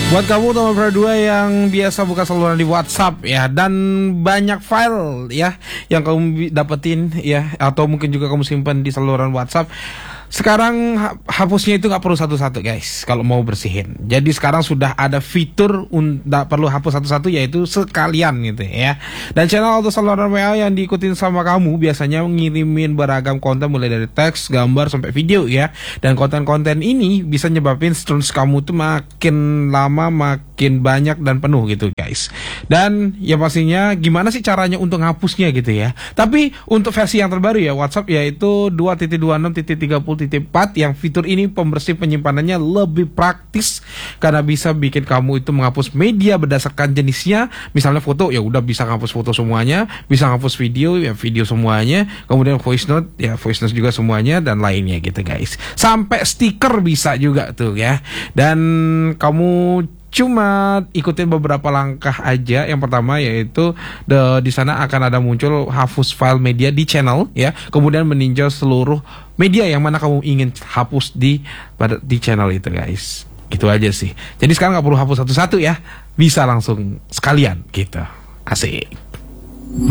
Buat kamu teman berdua yang biasa buka saluran di WhatsApp ya, dan banyak file ya yang kamu dapetin ya, atau mungkin juga kamu simpan di saluran WhatsApp. Sekarang hapusnya itu nggak perlu satu-satu guys kalau mau bersihin. Jadi sekarang sudah ada fitur nggak perlu hapus satu-satu, yaitu sekalian gitu ya. Dan channel auto saluran WA yang diikutin sama kamu biasanya ngirimin beragam konten mulai dari teks, gambar sampai video ya. Dan konten-konten ini bisa nyebabin storage kamu tuh makin lama makin banyak dan penuh gitu guys. Dan ya pastinya gimana sih caranya untuk ngapusnya gitu ya. Tapi untuk versi yang terbaru ya WhatsApp, yaitu 2.26.30.4, yang fitur ini pembersih penyimpanannya lebih praktis karena bisa bikin kamu itu menghapus media berdasarkan jenisnya. Misalnya foto ya udah bisa ngapus foto semuanya, bisa ngapus video ya video semuanya, kemudian voice note ya voice note juga semuanya, dan lainnya gitu guys. Sampai stiker bisa juga tuh ya. Dan kamu cuma ikutin beberapa langkah aja. Yang pertama yaitu di sana akan ada muncul hapus file media di channel ya. Kemudian meninjau seluruh media yang mana kamu ingin hapus di channel itu guys. Gitu aja sih. Jadi sekarang nggak perlu hapus satu-satu ya. Bisa langsung sekalian gitu. Asik.